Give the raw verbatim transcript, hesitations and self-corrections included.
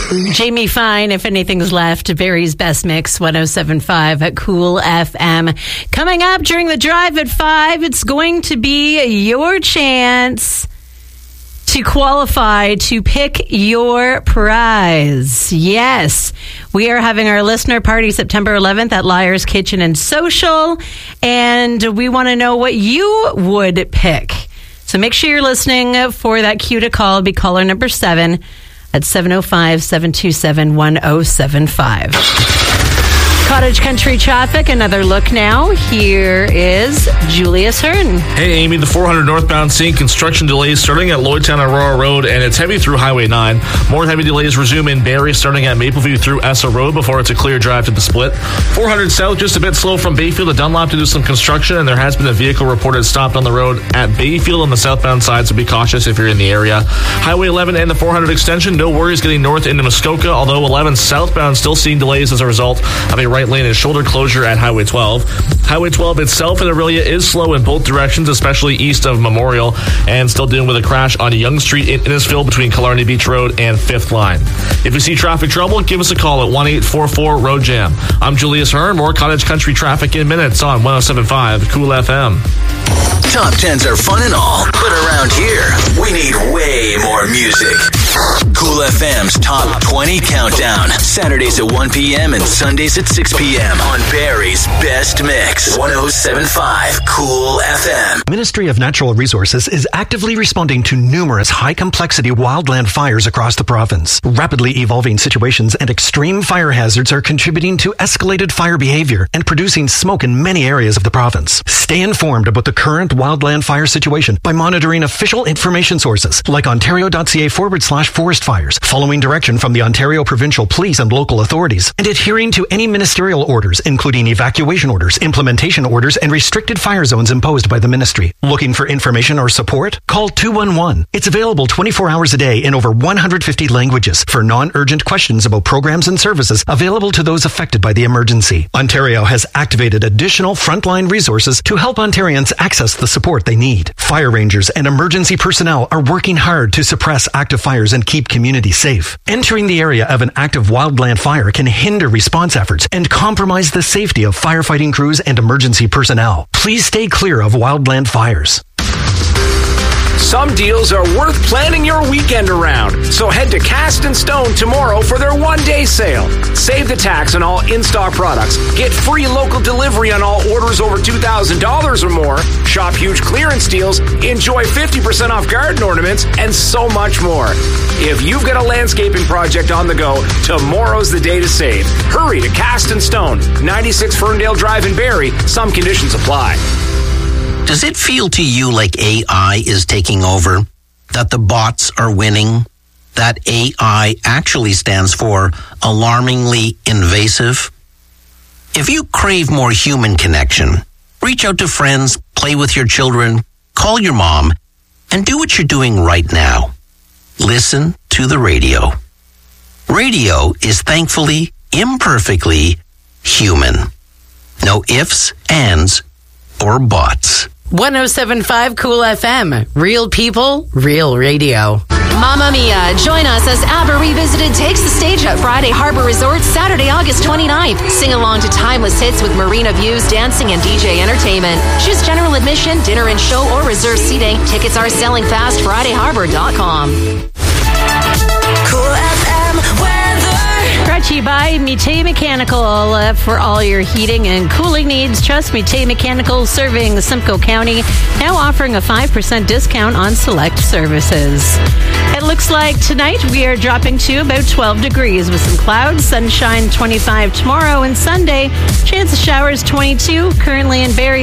Jamie Fine, If Anything's Left, Barry's Best Mix, one oh seven point five at Cool F M. Coming up during the drive at five, it's going to be your chance to qualify to pick your prize. Yes, we are having our listener party September eleventh at Liar's Kitchen and Social, and we want to know what you would pick. So make sure you're listening for that cue to call. Be caller number seven at seven oh five, seven two seven, one oh seven five. Cottage Country traffic, another look now. Here is Julius Hearn. Hey, Amy, the four hundred northbound seeing construction delays starting at Lloydtown Aurora Road, and it's heavy through Highway nine. More heavy delays resume in Barrie starting at Mapleview through Essa Road before it's a clear drive to the split. four hundred south just a bit slow from Bayfield to Dunlop to do some construction, and there has been a vehicle reported stopped on the road at Bayfield on the southbound side, so be cautious if you're in the area. Highway eleven and the four hundred extension, no worries getting north into Muskoka, although eleven southbound still seeing delays as a result of a right lane and shoulder closure at Highway twelve. Highway twelve itself in Aurelia is slow in both directions, especially east of Memorial, and still dealing with a crash on Yonge Street in Innisfil between Killarney Beach Road and fifth line. If you see traffic trouble, give us a call at one eight four four road jam. I'm Julius Hearn. More Cottage Country traffic in minutes on one oh seven point five Cool F M. Top tens are fun and all, but around here, we need way more music. Cool F M's Top twenty Countdown. Saturdays at one p.m. and Sundays at six p.m. on Barry's Best Mix. one oh seven point five Cool F M. Ministry of Natural Resources is actively responding to numerous high-complexity wildland fires across the province. Rapidly evolving situations and extreme fire hazards are contributing to escalated fire behavior and producing smoke in many areas of the province. Stay informed about the current wildland fire situation by monitoring official information sources like ontario.ca forward slash forest fires, following direction from the Ontario Provincial Police and local authorities, and adhering to any ministerial orders, including evacuation orders, implementation orders, and restricted fire zones imposed by the ministry. Looking for information or support? Call two one one. It's available twenty-four hours a day in over one hundred fifty languages for non-urgent questions about programs and services available to those affected by the emergency. Ontario has activated additional frontline resources to help Ontarians access the support they need. Fire rangers and emergency personnel are working hard to suppress active fires and keep communities safe. Entering the area of an active wildland fire can hinder response efforts and compromise the safety of firefighting crews and emergency personnel. Please stay clear of wildland fires. Some deals are worth planning your weekend around, so head to Cast and Stone tomorrow for their one-day sale. Save the tax on all in-stock products, get free local delivery on all orders over two thousand dollars or more, shop huge clearance deals, enjoy fifty percent off garden ornaments, and so much more. If you've got a landscaping project on the go, tomorrow's the day to save. Hurry to Cast and Stone, ninety-six Ferndale Drive in Barrie. Some conditions apply. Does it feel to you like A I is taking over? That the bots are winning? That A I actually stands for alarmingly invasive? If you crave more human connection, reach out to friends, play with your children, call your mom, and do what you're doing right now. Listen to the radio. Radio is thankfully, imperfectly human. No ifs, ands, or buts. one oh seven point five Cool F M. Real people, real radio. Mamma Mia! Join us as ABBA Revisited takes the stage at Friday Harbor Resort Saturday, August twenty-ninth. Sing along to timeless hits with Marina Views, dancing, and D J entertainment. Choose general admission, dinner and show, or reserved seating. Tickets are selling fast. Friday Harbor dot com. Cool F M weather. Brought to you by Mite Mechanical uh, for all your heating and cooling needs. Trust Mite Mechanical, serving Simcoe County, now offering a five percent discount on select services. It looks like tonight we are dropping to about twelve degrees with some clouds, sunshine twenty-five tomorrow, and Sunday, chance of showers twenty-two, currently in Barrie.